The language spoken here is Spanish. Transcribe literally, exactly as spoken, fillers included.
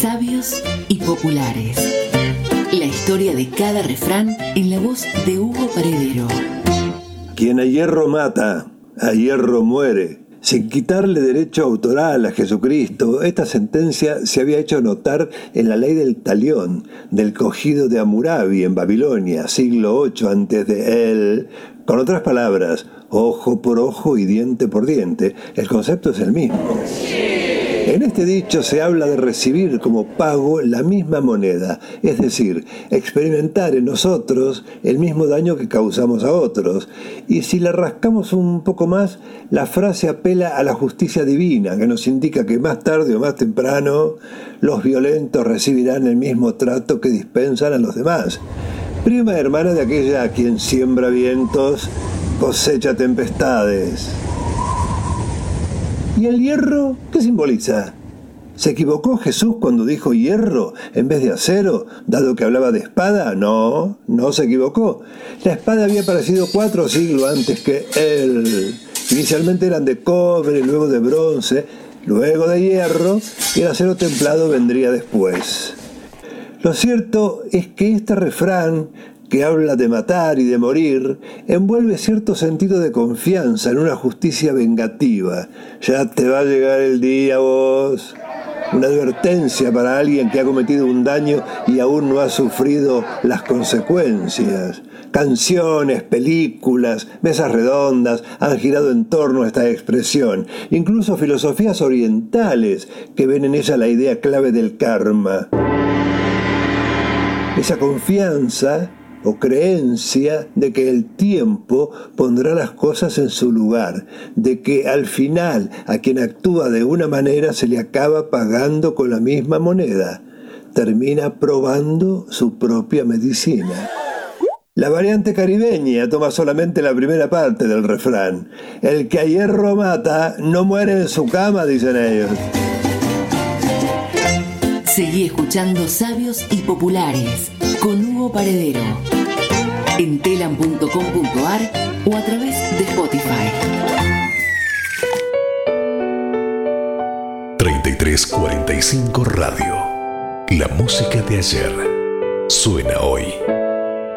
Sabios y populares. La historia de cada refrán en la voz de Hugo Paredero. Quien a hierro mata, a hierro muere. Sin quitarle derecho autoral a Jesucristo, esta sentencia se había hecho notar en la ley del talión, del cogido de Hammurabi en Babilonia, siglo ocho antes de él. Con otras palabras, ojo por ojo y diente por diente, el concepto es el mismo. En este dicho se habla de recibir como pago la misma moneda, es decir, experimentar en nosotros el mismo daño que causamos a otros. Y si la rascamos un poco más, la frase apela a la justicia divina, que nos indica que más tarde o más temprano los violentos recibirán el mismo trato que dispensan a los demás. Prima hermana de aquella a quien siembra vientos, cosecha tempestades. ¿Y el hierro qué simboliza? ¿Se equivocó Jesús cuando dijo hierro en vez de acero, dado que hablaba de espada? No, no se equivocó. La espada había aparecido cuatro siglos antes que él. Inicialmente eran de cobre, luego de bronce, luego de hierro, y el acero templado vendría después. Lo cierto es que este refrán, que habla de matar y de morir, envuelve cierto sentido de confianza en una justicia vengativa. Ya te va a llegar el día, vos. Una advertencia para alguien que ha cometido un daño y aún no ha sufrido las consecuencias. Canciones, películas, mesas redondas han girado en torno a esta expresión. Incluso filosofías orientales que ven en ella la idea clave del karma. Esa confianza o creencia de que el tiempo pondrá las cosas en su lugar, de que al final a quien actúa de una manera se le acaba pagando con la misma moneda, termina probando su propia medicina. La variante caribeña toma solamente la primera parte del refrán. El que a hierro mata no muere en su cama, dicen ellos. Seguí escuchando Sabios y Populares con Hugo Paredero en telam punto com punto ar o a través de Spotify. treinta y tres cuarenta y cinco Radio. La música de ayer suena hoy.